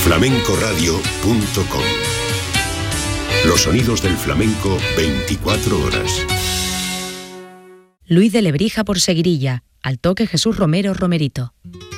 flamencoradio.com. Los sonidos del flamenco 24 horas. Luis de Lebrija por Seguirilla, al toque Jesús Romero Romerito.